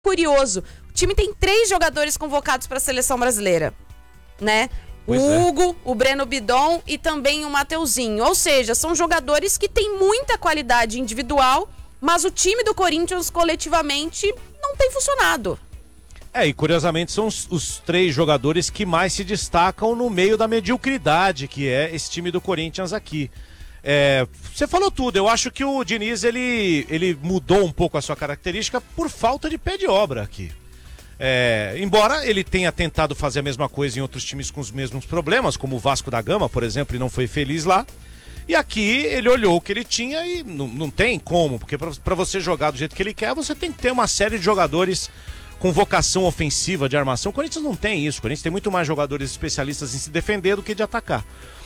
curioso. O time tem 3 jogadores convocados para a seleção brasileira, né? O Hugo, o Breno Bidon e também o Mateuzinho. Ou seja, são jogadores que têm muita qualidade individual, mas o time do Corinthians coletivamente não tem funcionado. E curiosamente são os 3 jogadores que mais se destacam no meio da mediocridade, que é esse time do Corinthians aqui. Você falou tudo, eu acho que o Diniz ele mudou um pouco a sua característica por falta de pé de obra aqui. Embora ele tenha tentado fazer a mesma coisa em outros times com os mesmos problemas, como o Vasco da Gama, por exemplo, e não foi feliz lá. E aqui ele olhou o que ele tinha e não tem como, porque para você jogar do jeito que ele quer, você tem que ter uma série de jogadores com vocação ofensiva de armação. O Corinthians não tem isso, o Corinthians tem muito mais jogadores especialistas em se defender do que de atacar.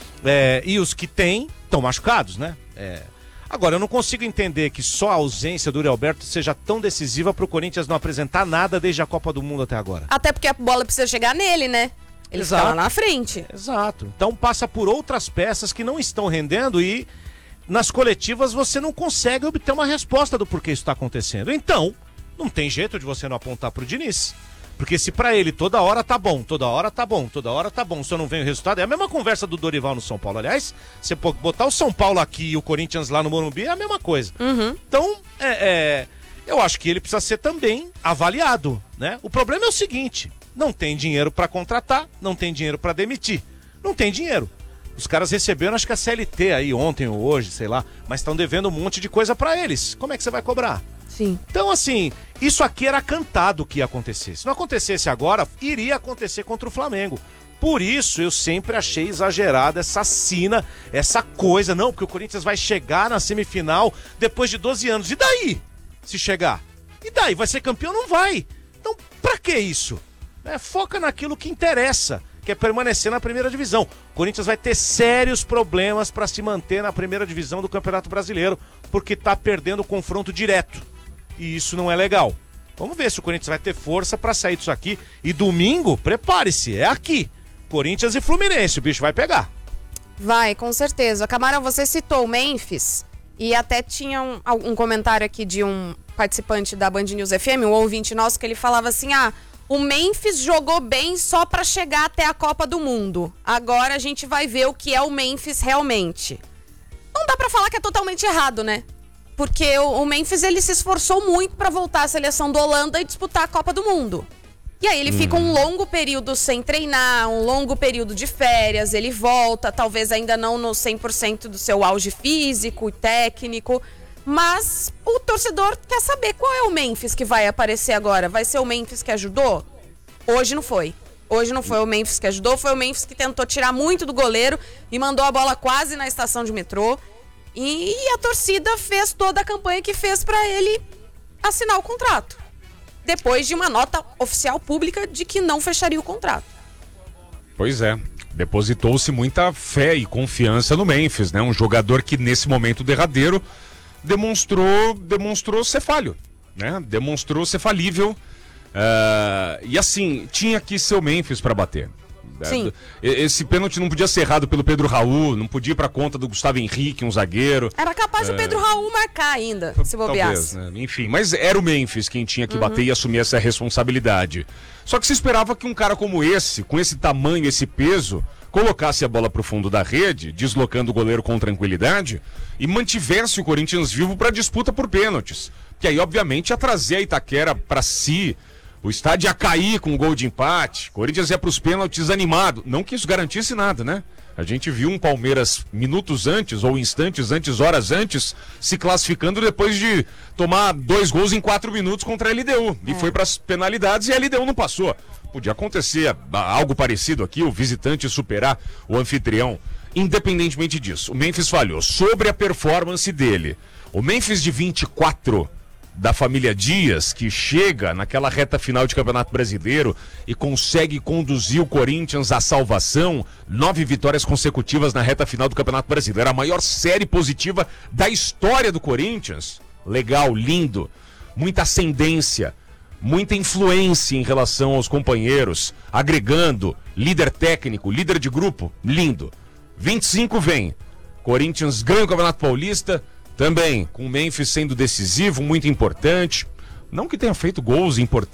E os que tem estão machucados, né? Agora, eu não consigo entender que só a ausência do Yuri Alberto seja tão decisiva para o Corinthians não apresentar nada desde a Copa do Mundo até agora. Até porque a bola precisa chegar nele, né? Ele está lá na frente. Exato. Então passa por outras peças que não estão rendendo e nas coletivas você não consegue obter uma resposta do porquê isso está acontecendo. Então, não tem jeito de você não apontar pro Diniz. Porque se pra ele toda hora tá bom, toda hora tá bom, toda hora tá bom, só não vem o resultado, é a mesma conversa do Dorival no São Paulo. Aliás, você botar o São Paulo aqui e o Corinthians lá no Morumbi é a mesma coisa. Uhum. Então, eu acho que ele precisa ser também avaliado, né? O problema é o seguinte, não tem dinheiro pra contratar, não tem dinheiro pra demitir, não tem dinheiro. Os caras receberam, acho que a CLT aí ontem ou hoje, sei lá, mas estão devendo um monte de coisa pra eles. Como é que você vai cobrar? Sim. Então, assim, isso aqui era cantado que ia acontecer. Se não acontecesse agora, iria acontecer contra o Flamengo. Por isso, eu sempre achei exagerada essa sina, essa coisa. Não, porque o Corinthians vai chegar na semifinal depois de 12 anos. E daí? Se chegar? E daí? Vai ser campeão? Não vai. Então, pra que isso? Foca naquilo que interessa, que é permanecer na primeira divisão. O Corinthians vai ter sérios problemas para se manter na primeira divisão do Campeonato Brasileiro, porque tá perdendo o confronto direto. E isso não é legal. Vamos ver se o Corinthians vai ter força para sair disso aqui. E domingo, prepare-se, é aqui. Corinthians e Fluminense, o bicho vai pegar. Vai, com certeza. Camarão, você citou o Memphis e até tinha um comentário aqui de um participante da Band News FM, um ouvinte nosso, que ele falava assim, o Memphis jogou bem só para chegar até a Copa do Mundo. Agora a gente vai ver o que é o Memphis realmente. Não dá para falar que é totalmente errado, né? Porque o Memphis, ele se esforçou muito para voltar à seleção da Holanda e disputar a Copa do Mundo. E aí ele fica um longo período sem treinar, um longo período de férias, ele volta, talvez ainda não no 100% do seu auge físico e técnico, mas o torcedor quer saber qual é o Memphis que vai aparecer agora. Vai ser o Memphis que ajudou? Hoje não foi. Hoje não foi o Memphis que ajudou, foi o Memphis que tentou tirar muito do goleiro e mandou a bola quase na estação de metrô. E a torcida fez toda a campanha que fez para ele assinar o contrato. Depois de uma nota oficial pública de que não fecharia o contrato. Pois é. Depositou-se muita fé e confiança no Memphis, né? Um jogador que nesse momento derradeiro demonstrou ser falho, né? Demonstrou ser falível. E assim, tinha que ser o Memphis para bater. Sim. Esse pênalti não podia ser errado pelo Pedro Raul, não podia ir pra conta do Gustavo Henrique, um zagueiro. Era capaz do Pedro Raul marcar ainda, se bobeasse. Talvez, né? Enfim, mas era o Memphis quem tinha que bater e assumir essa responsabilidade. Só que se esperava que um cara como esse, com esse tamanho, esse peso, colocasse a bola pro fundo da rede, deslocando o goleiro com tranquilidade, e mantivesse o Corinthians vivo pra disputa por pênaltis. Que aí, obviamente, ia trazer a Itaquera pra si. O estádio ia cair com um gol de empate, o Corinthians ia para os pênaltis animado. Não que isso garantisse nada, né? A gente viu um Palmeiras minutos antes, ou instantes antes, horas antes, se classificando depois de tomar 2 gols em 4 minutos contra a LDU. E foi para as penalidades e a LDU não passou. Podia acontecer algo parecido aqui, o visitante superar o anfitrião. Independentemente disso, o Memphis falhou. Sobre a performance dele, o Memphis de 24... da família Dias, que chega naquela reta final de Campeonato Brasileiro e consegue conduzir o Corinthians à salvação, 9 vitórias consecutivas na reta final do Campeonato Brasileiro, a maior série positiva da história do Corinthians. Legal, lindo, muita ascendência, muita influência em relação aos companheiros, agregando, líder técnico, líder de grupo, lindo. 25 vem, Corinthians ganha o Campeonato Paulista, também, com o Memphis sendo decisivo, muito importante. Não que tenha feito gols importantes.